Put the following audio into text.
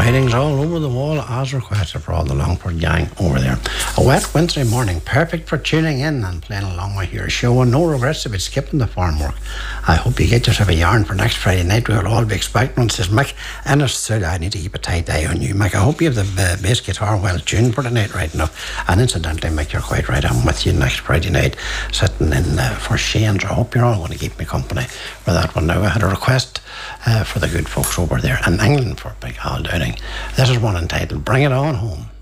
Writings all over the wall as requested for all the Longford gang over there. A wet wintry morning, perfect for tuning in and playing along with your show, and no regrets about skipping the farm work. I hope you get yourself a yarn for next Friday night. We'll all be expecting one. Says Mick, and I need to keep a tight eye on you, Mick. I hope you have the bass guitar well tuned for tonight, right enough. And incidentally, Mick, you're quite right. I'm with you next Friday night, sitting in for Shane's. I hope you're all going to keep me company for that one. Now, I had a request for the good folks over there in England for Big Hal Downing. This is one entitled Bring It On Home.